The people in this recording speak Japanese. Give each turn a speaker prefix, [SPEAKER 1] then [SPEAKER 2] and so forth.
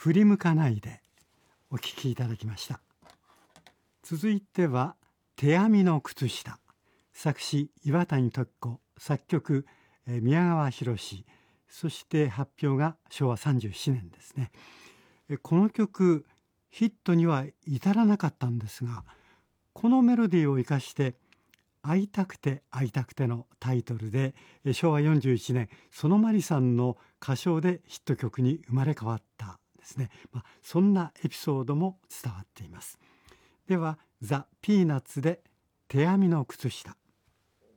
[SPEAKER 1] 振り向かないでお聴きいただきました。続いては手編みの靴下、作詞岩谷時子、作曲宮川博、そして発表が昭和37年ですね。この曲ヒットには至らなかったんですが、このメロディーを生かして会いたくて会いたくてのタイトルで昭和41年園まりさんの歌唱でヒット曲に生まれ変わったですね。そんなエピソードも伝わっています。ではザ・ピーナッツで手編みの靴下。